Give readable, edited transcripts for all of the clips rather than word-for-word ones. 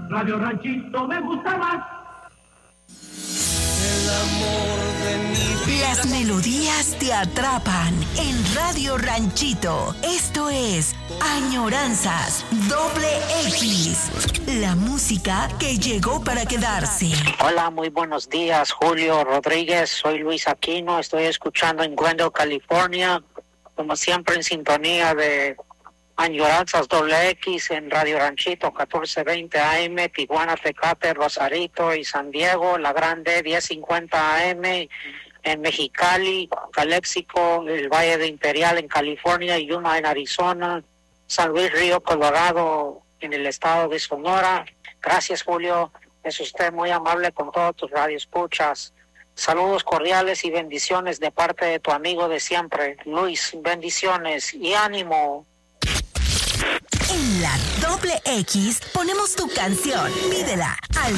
Radio Ranchito me gusta más. El amor de mi vida. Las melodías te atrapan en Radio Ranchito. Esto es Añoranzas X. La música que llegó para quedarse. Hola, muy buenos días, Julio Rodríguez. Soy Luis Aquino. Estoy escuchando en Glendale, California. Como siempre en sintonía de Añoranzas X en Radio Ranchito 1420 AM, Tijuana, Tecate, Rosarito y San Diego, La Grande 1050 AM en Mexicali, Calexico, el Valle de Imperial en California, Yuma en Arizona, San Luis Río Colorado en el estado de Sonora. Gracias, Julio, es usted muy amable con todos tus radioescuchas. Saludos cordiales y bendiciones de parte de tu amigo de siempre, Luis. Bendiciones y ánimo. En la X ponemos tu canción. Pídela al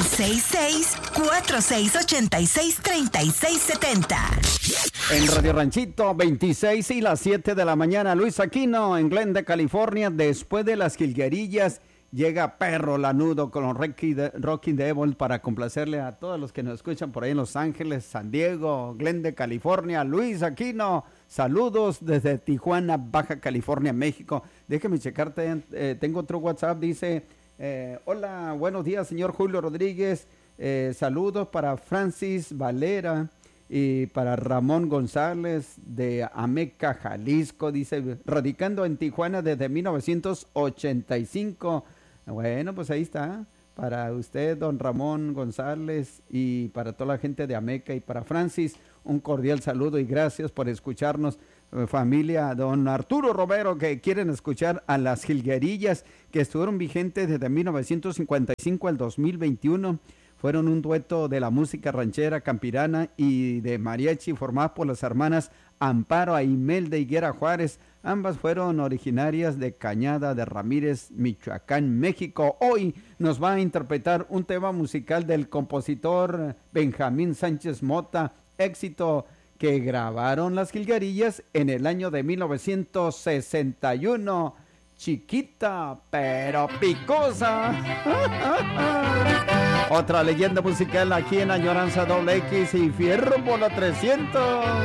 66-4686-3670. En Radio Ranchito 26 y las 7 de la mañana, Luis Aquino en Glendale, California. Después de las jilguerillas llega Perro Lanudo con los Rocky Devil para complacerle a todos los que nos escuchan por ahí en Los Ángeles, San Diego, Glendale, California. Luis Aquino, saludos desde Tijuana, Baja California, México. Déjeme checarte, tengo otro WhatsApp, dice, hola, buenos días, señor Julio Rodríguez, saludos para Francis Valera y para Ramón González de Ameca, Jalisco, dice, radicando en Tijuana desde 1985. Bueno, pues ahí está, para usted, don Ramón González, y para toda la gente de Ameca, y para Francis, un cordial saludo y gracias por escucharnos, familia. Don Arturo Romero, que quieren escuchar a las jilguerillas, que estuvieron vigentes desde 1955 al 2021, fueron un dueto de la música ranchera campirana y de mariachi formadas por las hermanas Amparo e Imelda Higuera Juárez. Ambas fueron originarias de Cañada de Ramírez, Michoacán, México. Hoy nos va a interpretar un tema musical del compositor Benjamín Sánchez Mota, éxito que grabaron las jilguerillas en el año de 1961. Chiquita pero picosa. Otra leyenda musical aquí en Añoranza X y Fierro por la 300.